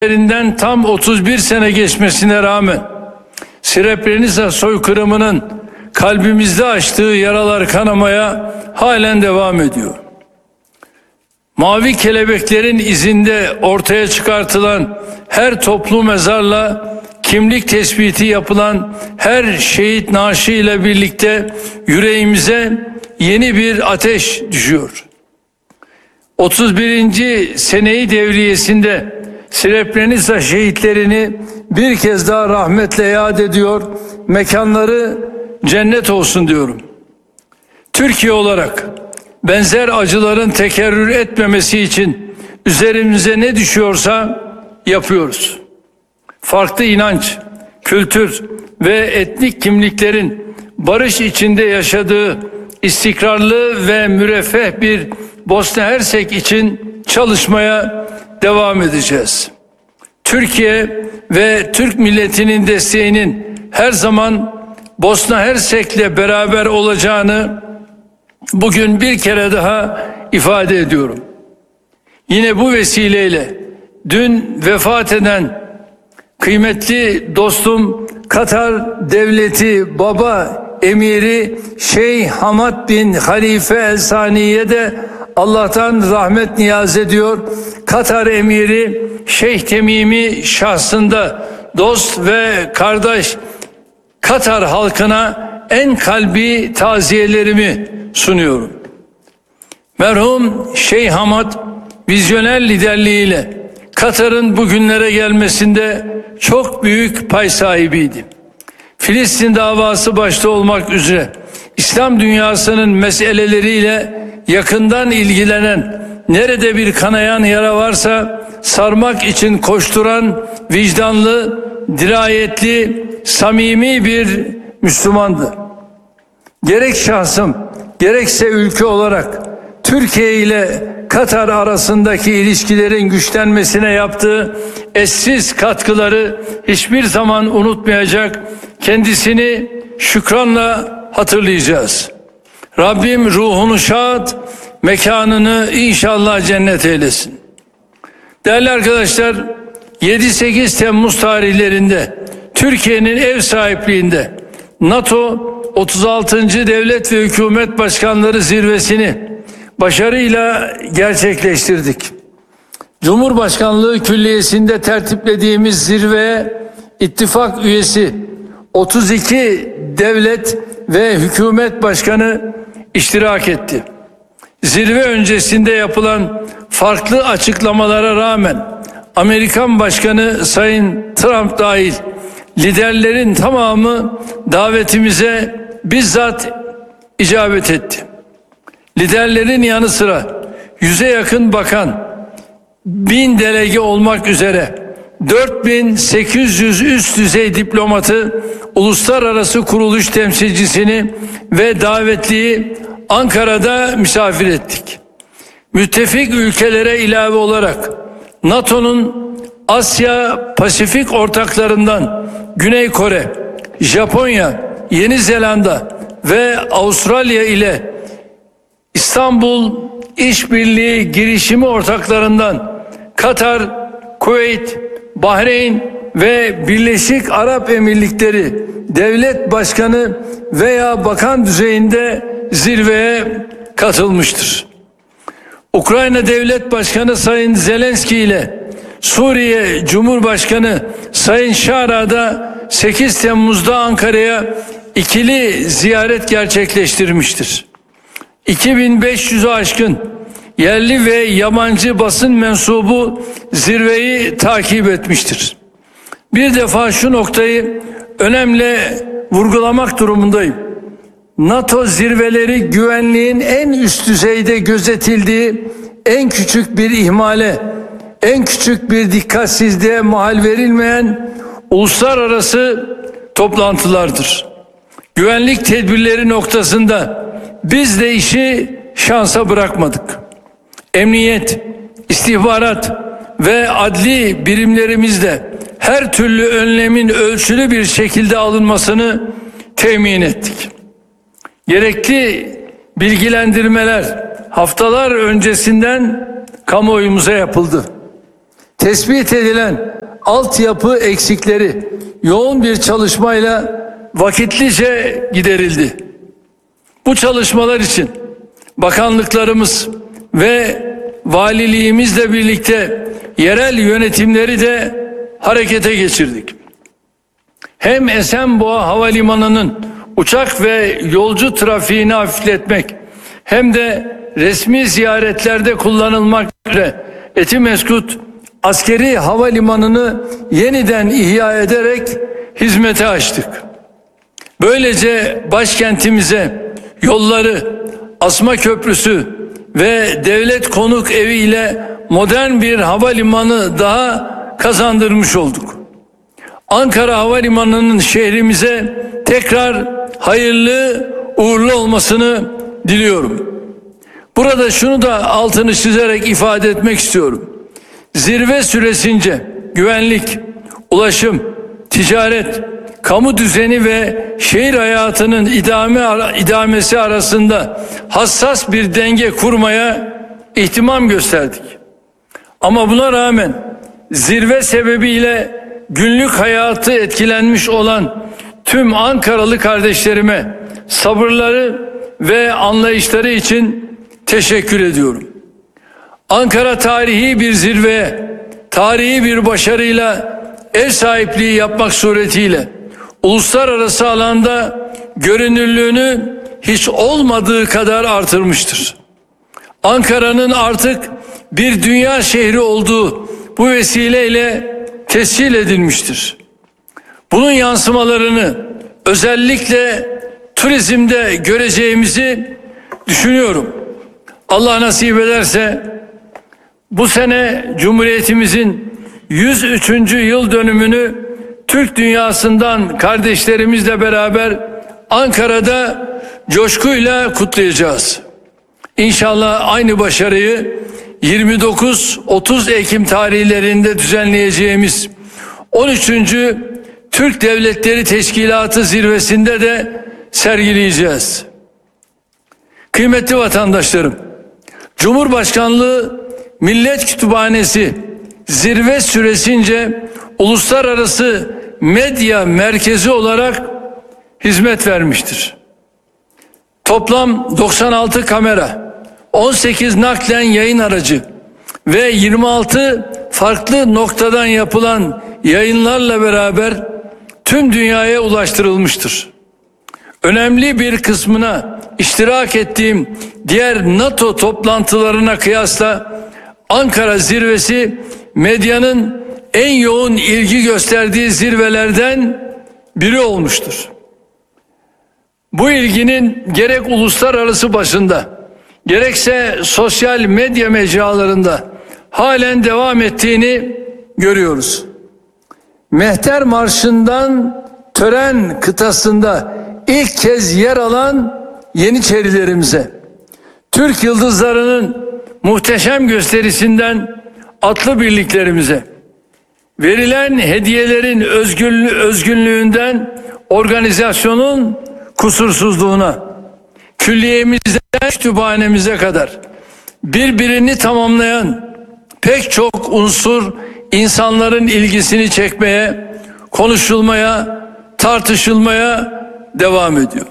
Üzerinden tam 31 sene geçmesine rağmen Srebrenica soykırımının kalbimizde açtığı yaralar kanamaya halen devam ediyor. Mavi kelebeklerin izinde ortaya çıkartılan her toplu mezarla kimlik tespiti yapılan her şehit naaşı ile birlikte yüreğimize yeni bir ateş düşüyor. 31. seneyi devriyesinde Srebrenica şehitlerini bir kez daha rahmetle yad ediyor, mekanları cennet olsun diyorum. Türkiye olarak benzer acıların tekerrür etmemesi için üzerimize ne düşüyorsa yapıyoruz. Farklı inanç, kültür ve etnik kimliklerin barış içinde yaşadığı istikrarlı ve müreffeh bir Bosna Hersek için çalışmaya devam edeceğiz. Türkiye ve Türk milletinin desteğinin her zaman Bosna Hersek'le beraber olacağını bugün bir kere daha ifade ediyorum. Yine bu vesileyle dün vefat eden kıymetli dostum Katar Devleti Baba Emiri Şeyh Hamad bin Halife El Sani'ye de Allah'tan rahmet niyaz ediyor. Katar Emiri Şeyh Temimi şahsında dost ve kardeş Katar halkına en kalbi taziyelerimi sunuyorum. Merhum Şeyh Hamad vizyoner liderliğiyle Katar'ın bugünlere gelmesinde çok büyük pay sahibiydi. Filistin davası başta olmak üzere İslam dünyasının meseleleriyle yakından ilgilenen, nerede bir kanayan yara varsa sarmak için koşturan vicdanlı, dirayetli, samimi bir Müslümandı. Gerek şahsım, gerekse ülke olarak Türkiye ile Katar arasındaki ilişkilerin güçlenmesine yaptığı eşsiz katkıları hiçbir zaman unutmayacak, kendisini şükranla hatırlayacağız. Rabbim ruhunu şad, mekanını inşallah cennet eylesin. Değerli arkadaşlar, 7-8 Temmuz tarihlerinde Türkiye'nin ev sahipliğinde NATO 36. Devlet ve Hükümet Başkanları Zirvesini başarıyla gerçekleştirdik. Cumhurbaşkanlığı Külliyesi'nde tertiplediğimiz zirveye ittifak üyesi 32 devlet ve hükümet başkanı iştirak etti. Zirve öncesinde yapılan farklı açıklamalara rağmen Amerikan Başkanı Sayın Trump dahil liderlerin tamamı davetimize bizzat icabet etti. Liderlerin yanı sıra 100'e yakın bakan, 1000 delege olmak üzere 4800 üst düzey diplomatı, uluslararası kuruluş temsilcisini ve davetliyi Ankara'da misafir ettik. Müttefik ülkelere ilave olarak NATO'nun Asya Pasifik ortaklarından Güney Kore, Japonya, Yeni Zelanda ve Avustralya ile İstanbul İşbirliği girişimi ortaklarından Katar, Kuveyt, Bahreyn ve Birleşik Arap Emirlikleri devlet başkanı veya bakan düzeyinde zirveye katılmıştır. Ukrayna Devlet Başkanı Sayın Zelenski ile Suriye Cumhurbaşkanı Sayın Şara da 8 Temmuz'da Ankara'ya ikili ziyaret gerçekleştirmiştir. 2500'ü aşkın yerli ve yabancı basın mensubu zirveyi takip etmiştir. Bir defa şu noktayı önemli vurgulamak durumundayım. NATO zirveleri güvenliğin en üst düzeyde gözetildiği en küçük bir ihmale, en küçük bir dikkatsizliğe mahal verilmeyen uluslararası toplantılardır. Güvenlik tedbirleri noktasında biz de işi şansa bırakmadık. Emniyet, istihbarat ve adli birimlerimizle her türlü önlemin ölçülü bir şekilde alınmasını temin ettik. Gerekli bilgilendirmeler haftalar öncesinden kamuoyumuza yapıldı. tespit edilen altyapı eksikleri yoğun bir çalışmayla vakitlice giderildi. Bu çalışmalar için bakanlıklarımız ve valiliğimizle birlikte yerel yönetimleri de harekete geçirdik. Hem Esenboğa Havalimanı'nın uçak ve yolcu trafiğini hafifletmek hem de resmi ziyaretlerde kullanılmak üzere Etimeskut Askeri Havalimanı'nı yeniden ihya ederek hizmete açtık. Böylece başkentimize yolları, Asma Köprüsü ve Devlet Konuk Evi ile modern bir havalimanı daha kazandırmış olduk. Ankara Havalimanı'nın şehrimize tekrar hayırlı uğurlu olmasını diliyorum. Burada şunu da altını çizerek ifade etmek istiyorum. Zirve süresince güvenlik, ulaşım, ticaret, kamu düzeni ve şehir hayatının idamesi arasında hassas bir denge kurmaya ihtimam gösterdik. Ama buna rağmen zirve sebebiyle günlük hayatı etkilenmiş olan tüm Ankaralı kardeşlerime sabırları ve anlayışları için teşekkür ediyorum. Ankara tarihi bir zirveye, tarihi bir başarıyla ev sahipliği yapmak suretiyle uluslararası alanda görünürlüğünü hiç olmadığı kadar artırmıştır. Ankara'nın artık bir dünya şehri olduğu bu vesileyle tescil edilmiştir. Bunun yansımalarını özellikle turizmde göreceğimizi düşünüyorum. Allah nasip ederse bu sene Cumhuriyetimizin 103. yıl dönümünü Türk dünyasından kardeşlerimizle beraber Ankara'da coşkuyla kutlayacağız. İnşallah aynı başarıyı 29-30 Ekim tarihlerinde düzenleyeceğimiz 13. Türk Devletleri Teşkilatı zirvesinde de sergileyeceğiz. Kıymetli vatandaşlarım, Cumhurbaşkanlığı Millet Kütüphanesi zirve süresince uluslararası medya merkezi olarak hizmet vermiştir. Toplam 96 kamera, 18 naklen yayın aracı ve 26 farklı noktadan yapılan yayınlarla beraber tüm dünyaya ulaştırılmıştır. Önemli bir kısmına iştirak ettiğim diğer NATO toplantılarına kıyasla Ankara zirvesi medyanın en yoğun ilgi gösterdiği zirvelerden biri olmuştur. Bu ilginin gerek uluslararası basında gerekse sosyal medya mecralarında halen devam ettiğini görüyoruz. Mehter Marşı'ndan tören kıtasında ilk kez yer alan Yeniçerilerimize, Türk Yıldızları'nın muhteşem gösterisinden atlı birliklerimize, verilen hediyelerin özgünlüğünden organizasyonun kusursuzluğuna, külliyemizden kütüphanemize kadar birbirini tamamlayan pek çok unsur insanların ilgisini çekmeye, konuşulmaya, tartışılmaya devam ediyor.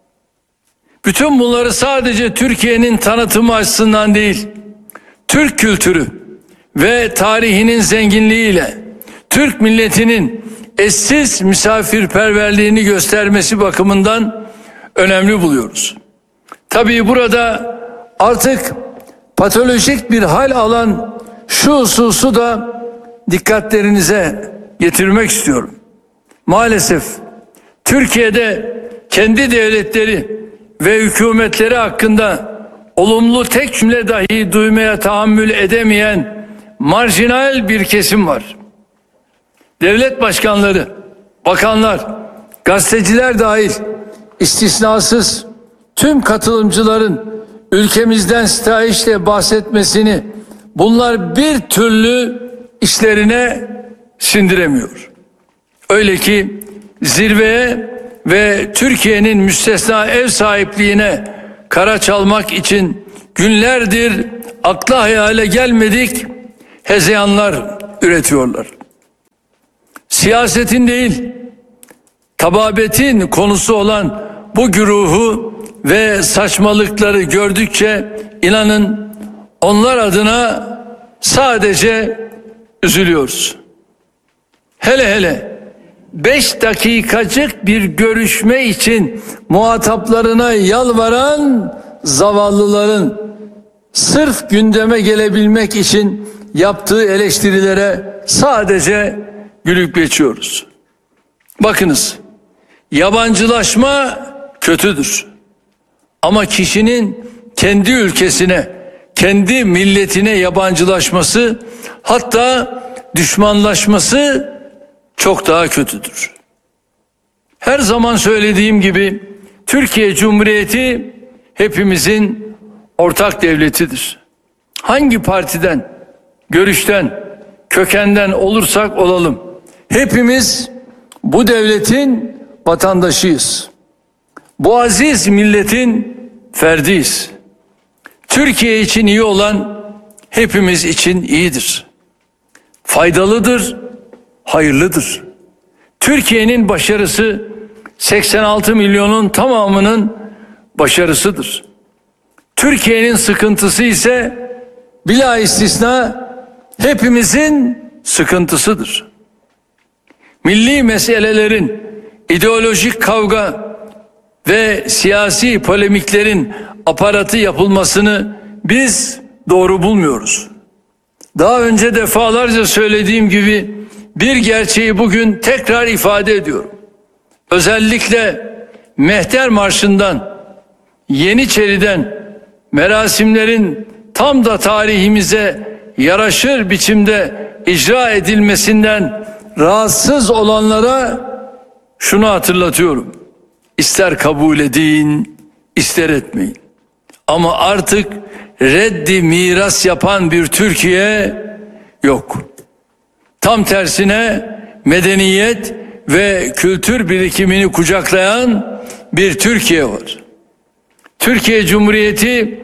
Bütün bunları sadece Türkiye'nin tanıtımı açısından değil, Türk kültürü ve tarihinin zenginliğiyle Türk milletinin eşsiz misafirperverliğini göstermesi bakımından önemli buluyoruz. Tabii burada artık patolojik bir hal alan şu hususu da dikkatlerinize getirmek istiyorum. Maalesef Türkiye'de kendi devletleri ve hükümetleri hakkında olumlu tek cümle dahi duymaya tahammül edemeyen marjinal bir kesim var. Devlet başkanları, bakanlar, gazeteciler dahil istisnasız tüm katılımcıların ülkemizden sitayişle bahsetmesini bunlar bir türlü işlerine sindiremiyor. Öyle ki zirveye ve Türkiye'nin müstesna ev sahipliğine kara çalmak için günlerdir akla hayale gelmedik hezeyanlar üretiyorlar. Siyasetin değil, tababetin konusu olan bu güruhu ve saçmalıkları gördükçe inanın onlar adına sadece üzülüyoruz. Hele 5 dakikacık bir görüşme için muhataplarına yalvaran zavallıların sırf gündeme gelebilmek için yaptığı eleştirilere sadece gülüp geçiyoruz. Bakınız, yabancılaşma kötüdür. Ama kişinin kendi ülkesine, kendi milletine yabancılaşması, hatta düşmanlaşması çok daha kötüdür. Her zaman söylediğim gibi Türkiye Cumhuriyeti hepimizin ortak devletidir. Hangi partiden, görüşten, kökenden olursak olalım, hepimiz bu devletin vatandaşıyız. Bu aziz milletin ferdiyiz. Türkiye için iyi olan hepimiz için iyidir. Faydalıdır, hayırlıdır. Türkiye'nin başarısı 86 milyonun tamamının başarısıdır. Türkiye'nin sıkıntısı ise bila istisna hepimizin sıkıntısıdır. Milli meselelerin ideolojik kavga ve siyasi polemiklerin aparatı yapılmasını biz doğru bulmuyoruz. Daha önce defalarca söylediğim gibi bir gerçeği bugün tekrar ifade ediyorum. Özellikle Mehter Marşı'ndan, Yeniçeri'den merasimlerin tam da tarihimize yaraşır biçimde icra edilmesinden rahatsız olanlara şunu hatırlatıyorum. İster kabul edin, ister etmeyin. Ama artık reddi miras yapan bir Türkiye yok. Tam tersine medeniyet ve kültür birikimini kucaklayan bir Türkiye var. Türkiye Cumhuriyeti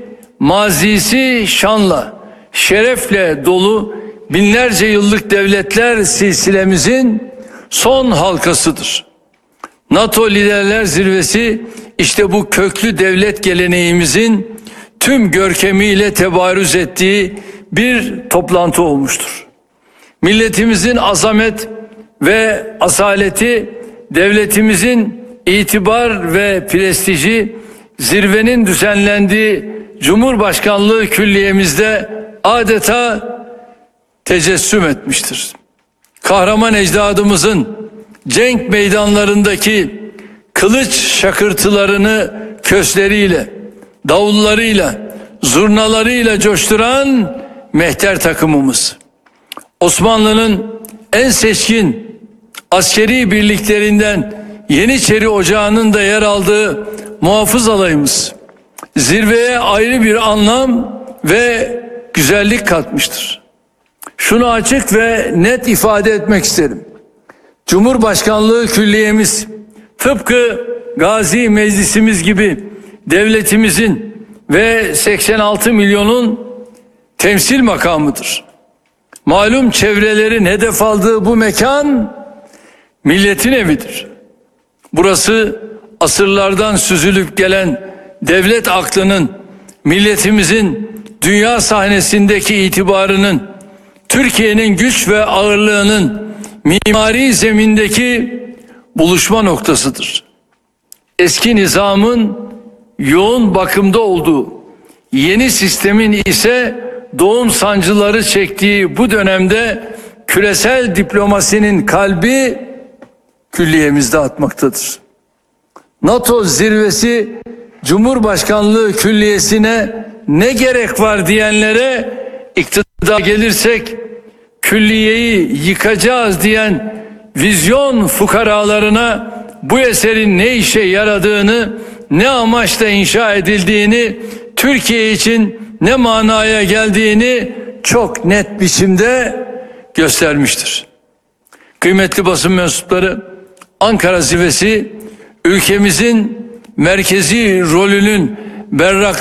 mazisi şanla, şerefle dolu binlerce yıllık devletler silsilemizin son halkasıdır. NATO Liderler Zirvesi işte bu köklü devlet geleneğimizin tüm görkemiyle tebarüz ettiği bir toplantı olmuştur. Milletimizin azamet ve asaleti, devletimizin itibar ve prestiji zirvenin düzenlendiği Cumhurbaşkanlığı külliyemizde adeta tecessüm etmiştir. Kahraman ecdadımızın cenk meydanlarındaki kılıç şakırtılarını kösleriyle, davullarıyla, zurnalarıyla coşturan mehter takımımız. Osmanlı'nın en seçkin askeri birliklerinden Yeniçeri Ocağı'nın da yer aldığı muhafız alayımız zirveye ayrı bir anlam ve güzellik katmıştır. Şunu açık ve net ifade etmek isterim. Cumhurbaşkanlığı külliyemiz tıpkı Gazi Meclisimiz gibi devletimizin ve 86 milyonun temsil makamıdır. Malum çevrelerin hedef aldığı bu mekan milletin evidir. Burası asırlardan süzülüp gelen devlet aklının, milletimizin dünya sahnesindeki itibarının, Türkiye'nin güç ve ağırlığının mimari zemindeki buluşma noktasıdır. Eski nizamın yoğun bakımda olduğu, yeni sistemin ise doğum sancıları çektiği bu dönemde küresel diplomasinin kalbi külliyemizde atmaktadır. NATO zirvesi Cumhurbaşkanlığı külliyesine ne gerek var diyenlere iktidara gelirsek külliyeyi yıkacağız diyen vizyon fukaralarına bu eserin ne işe yaradığını, ne amaçla inşa edildiğini, Türkiye için ne manaya geldiğini çok net biçimde göstermiştir. Kıymetli basın mensupları, Ankara zirvesi ülkemizin merkezi rolünün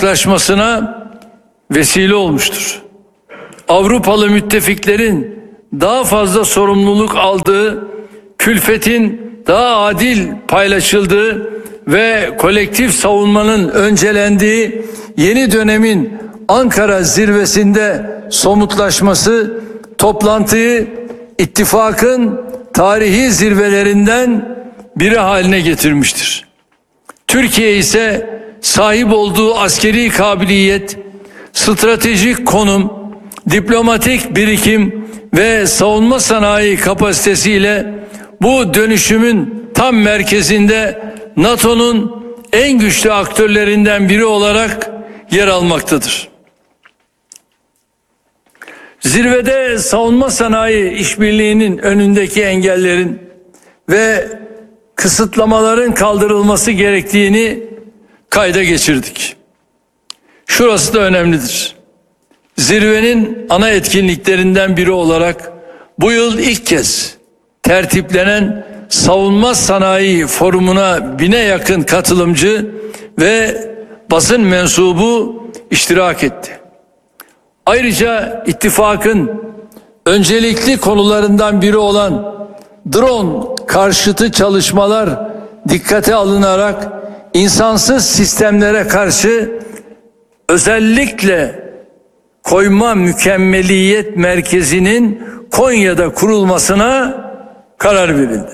berraklaşmasına vesile olmuştur. Avrupalı müttefiklerin daha fazla sorumluluk aldığı, külfetin daha adil paylaşıldığı ve kolektif savunmanın öncelendiği yeni dönemin Ankara zirvesinde somutlaşması toplantıyı ittifakın tarihi zirvelerinden biri haline getirmiştir. Türkiye ise sahip olduğu askeri kabiliyet, stratejik konum, diplomatik birikim ve savunma sanayi kapasitesiyle bu dönüşümün tam merkezinde NATO'nun en güçlü aktörlerinden biri olarak yer almaktadır. Zirvede savunma sanayi işbirliğinin önündeki engellerin ve kısıtlamaların kaldırılması gerektiğini kayda geçirdik. Şurası da önemlidir. Zirvenin ana etkinliklerinden biri olarak bu yıl ilk kez tertiplenen Savunma Sanayi Forumu'na 1000'e yakın katılımcı ve basın mensubu iştirak etti. Ayrıca ittifakın öncelikli konularından biri olan drone karşıtı çalışmalar dikkate alınarak insansız sistemlere karşı özellikle koyma mükemmeliyet merkezinin Konya'da kurulmasına karar verildi.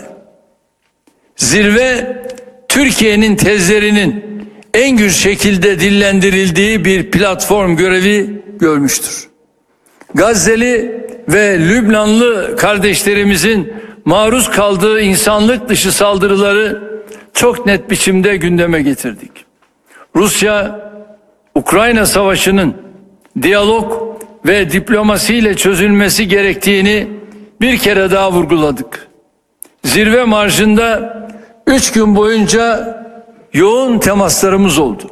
Zirve Türkiye'nin tezlerinin en güçlü şekilde dillendirildiği bir platform görevi görmüştür. Gazze'li ve Lübnanlı kardeşlerimizin maruz kaldığı insanlık dışı saldırıları çok net biçimde gündeme getirdik. Rusya-Ukrayna savaşının diyalog ve diplomasiyle çözülmesi gerektiğini bir kere daha vurguladık. Zirve marjında 3 gün boyunca yoğun temaslarımız oldu.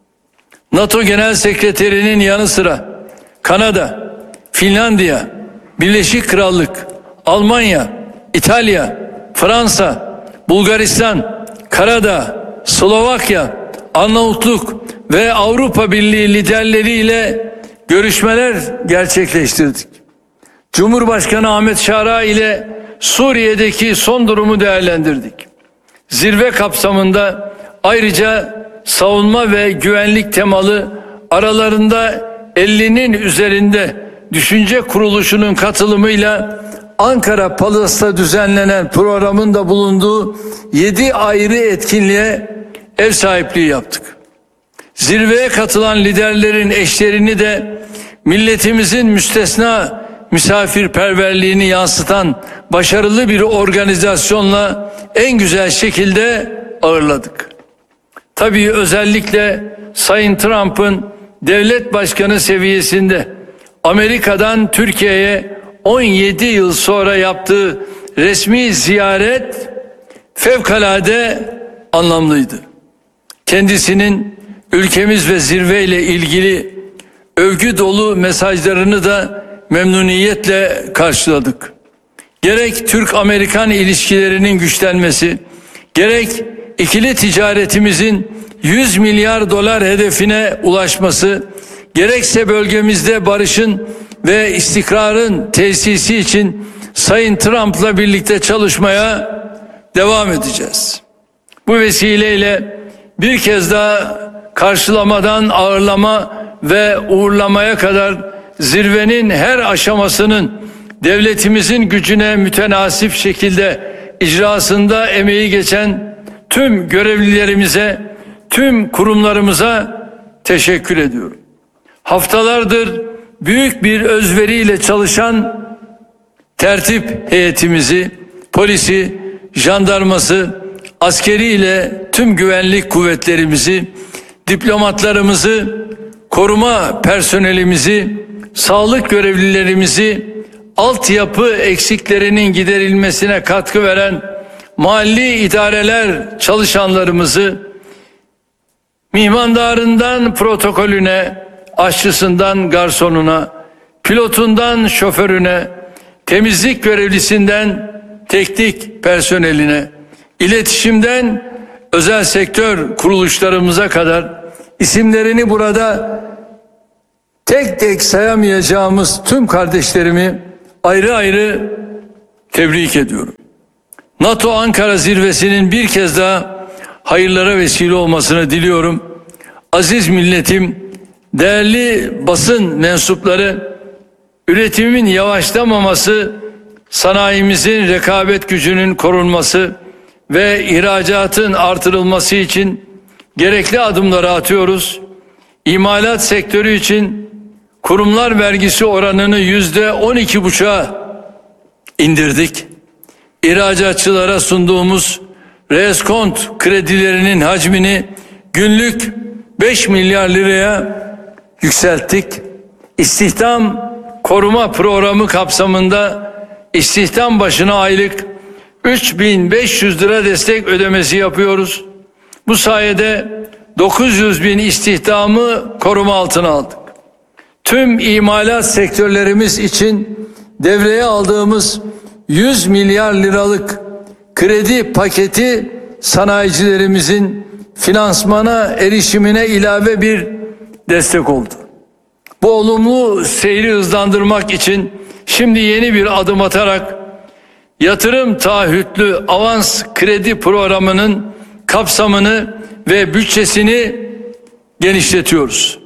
NATO Genel Sekreterinin yanı sıra Kanada, Finlandiya, Birleşik Krallık, Almanya, İtalya, Fransa, Bulgaristan, Karadağ, Slovakya, Arnavutluk ve Avrupa Birliği liderleriyle görüşmeler gerçekleştirdik. Cumhurbaşkanı Ahmet Şara ile Suriye'deki son durumu değerlendirdik. Zirve kapsamında ayrıca savunma ve güvenlik temalı aralarında 50'nin üzerinde düşünce kuruluşunun katılımıyla Ankara Palas'ta düzenlenen programın da bulunduğu 7 ayrı etkinliğe ev sahipliği yaptık. Zirveye katılan liderlerin eşlerini de milletimizin müstesna misafirperverliğini yansıtan başarılı bir organizasyonla en güzel şekilde ağırladık. Tabii özellikle Sayın Trump'ın devlet başkanı seviyesinde Amerika'dan Türkiye'ye 17 yıl sonra yaptığı resmi ziyaret fevkalade anlamlıydı. Kendisinin ülkemiz ve zirveyle ilgili övgü dolu mesajlarını da memnuniyetle karşıladık. Gerek Türk-Amerikan ilişkilerinin güçlenmesi, gerek ikili ticaretimizin 100 milyar dolar hedefine ulaşması, gerekse bölgemizde barışın ve istikrarın tesisi için Sayın Trump'la birlikte çalışmaya devam edeceğiz. Bu vesileyle bir kez daha karşılamadan ağırlama ve uğurlamaya kadar zirvenin her aşamasının devletimizin gücüne mütenasip şekilde icrasında emeği geçen tüm görevlilerimize, tüm kurumlarımıza teşekkür ediyorum. Haftalardır büyük bir özveriyle çalışan tertip heyetimizi, polisi, jandarması, askeriyle tüm güvenlik kuvvetlerimizi, diplomatlarımızı, koruma personelimizi, sağlık görevlilerimizi, altyapı eksiklerinin giderilmesine katkı veren mahalli idareler çalışanlarımızı, mihmandarından protokolüne, aşçısından garsonuna, pilotundan şoförüne, temizlik görevlisinden teknik personeline, iletişimden özel sektör kuruluşlarımıza kadar isimlerini burada tek tek sayamayacağımız tüm kardeşlerimi ayrı ayrı tebrik ediyorum. NATO Ankara Zirvesi'nin bir kez daha hayırlara vesile olmasını diliyorum. Aziz milletim, değerli basın mensupları, üretimin yavaşlamaması, sanayimizin rekabet gücünün korunması ve ihracatın artırılması için gerekli adımları atıyoruz. İmalat sektörü için kurumlar vergisi oranını %12,5'a indirdik. İhracatçılara sunduğumuz reskont kredilerinin hacmini günlük 5 milyar liraya yükselttik. İstihdam koruma programı kapsamında istihdam başına aylık 3.500 lira destek ödemesi yapıyoruz. Bu sayede 900 bin istihdamı koruma altına aldık. Tüm imalat sektörlerimiz için devreye aldığımız 100 milyar liralık kredi paketi sanayicilerimizin finansmana erişimine ilave bir destek oldu. Bu olumlu seyri hızlandırmak için şimdi yeni bir adım atarak yatırım taahhütlü avans kredi programının kapsamını ve bütçesini genişletiyoruz.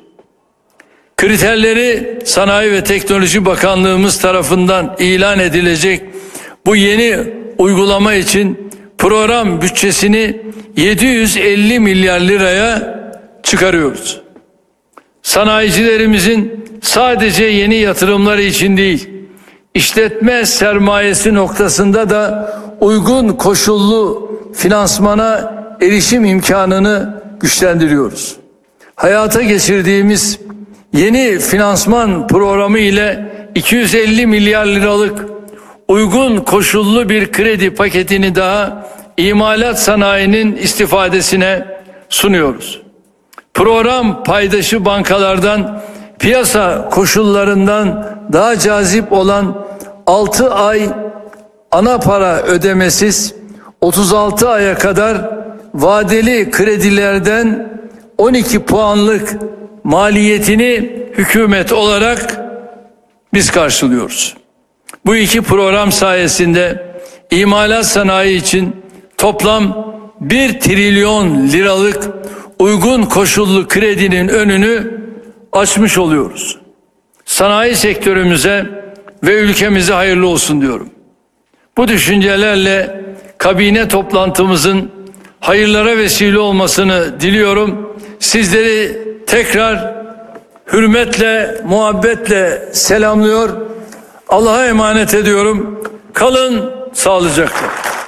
Kriterleri Sanayi ve Teknoloji Bakanlığımız tarafından ilan edilecek bu yeni uygulama için program bütçesini 750 milyar liraya çıkarıyoruz. Sanayicilerimizin sadece yeni yatırımları için değil, işletme sermayesi noktasında da uygun koşullu finansmana erişim imkanını güçlendiriyoruz. Hayata geçirdiğimiz yeni finansman programı ile 250 milyar liralık uygun koşullu bir kredi paketini daha imalat sanayinin istifadesine sunuyoruz. Program paydaşı bankalardan piyasa koşullarından daha cazip olan 6 ay ana para ödemesiz, 36 aya kadar vadeli kredilerden 12 puanlık maliyetini hükümet olarak biz karşılıyoruz. Bu iki program sayesinde imalat sanayi için toplam 1 trilyon liralık uygun koşullu kredinin önünü açmış oluyoruz. Sanayi sektörümüze ve ülkemize hayırlı olsun diyorum. Bu düşüncelerle kabine toplantımızın hayırlara vesile olmasını diliyorum. Sizleri tekrar hürmetle, muhabbetle selamlıyor. Allah'a emanet ediyorum. Kalın sağlıcakla.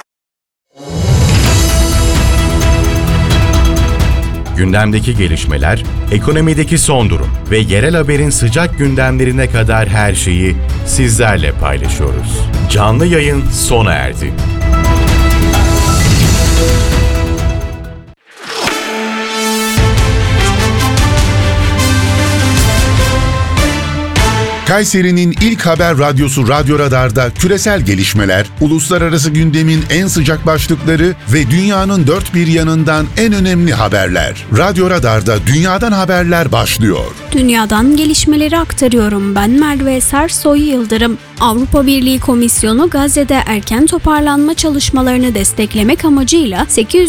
Gündemdeki gelişmeler, ekonomideki son durum ve yerel haberin sıcak gündemlerine kadar her şeyi sizlerle paylaşıyoruz. Canlı yayın sona erdi. Kayseri'nin ilk haber radyosu Radyo Radar'da küresel gelişmeler, uluslararası gündemin en sıcak başlıkları ve dünyanın dört bir yanından en önemli haberler. Radyo Radar'da dünyadan haberler başlıyor. Dünyadan gelişmeleri aktarıyorum. Ben Merve Sersoy Yıldırım. Avrupa Birliği Komisyonu Gazze'de erken toparlanma çalışmalarını desteklemek amacıyla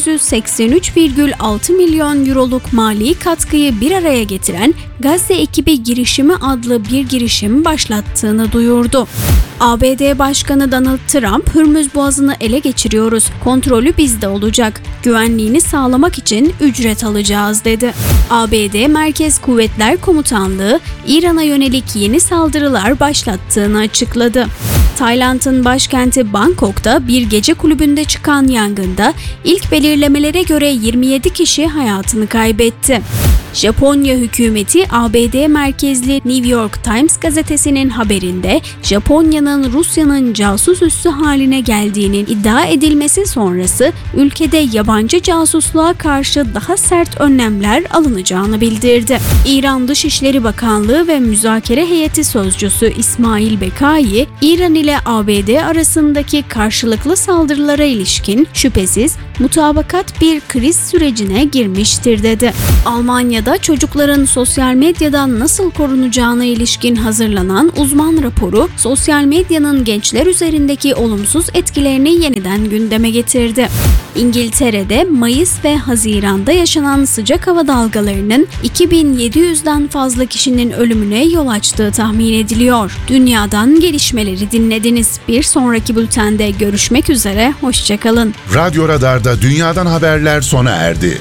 883,6 milyon euroluk mali katkıyı bir araya getiren Gazze Ekibi Girişimi adlı bir girişim başlattığını duyurdu. ABD Başkanı Donald Trump, Hürmüz Boğazı'nı ele geçiriyoruz, kontrolü bizde olacak, güvenliğini sağlamak için ücret alacağız dedi. ABD Merkez Kuvvetler Komutanlığı, İran'a yönelik yeni saldırılar başlattığını açıkladı. Tayland'ın başkenti Bangkok'ta bir gece kulübünde çıkan yangında ilk belirlemelere göre 27 kişi hayatını kaybetti. Japonya hükümeti ABD merkezli New York Times gazetesinin haberinde Japonya'nın Rusya'nın casus üssü haline geldiğinin iddia edilmesi sonrası ülkede yabancı casusluğa karşı daha sert önlemler alınacağını bildirdi. İran Dışişleri Bakanlığı ve müzakere heyeti sözcüsü İsmail Bekai, İran ile ABD arasındaki karşılıklı saldırılara ilişkin şüphesiz mutabakat bir kriz sürecine girmiştir dedi. Almanya'da Avrupa'da çocukların sosyal medyadan nasıl korunacağına ilişkin hazırlanan uzman raporu, sosyal medyanın gençler üzerindeki olumsuz etkilerini yeniden gündeme getirdi. İngiltere'de Mayıs ve Haziran'da yaşanan sıcak hava dalgalarının 2700'den fazla kişinin ölümüne yol açtığı tahmin ediliyor. Dünyadan gelişmeleri dinlediniz. Bir sonraki bültende görüşmek üzere, hoşçakalın. Radyo Radar'da dünyadan haberler sona erdi.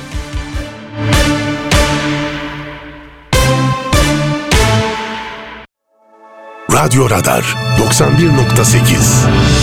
Radyo Radar 91.8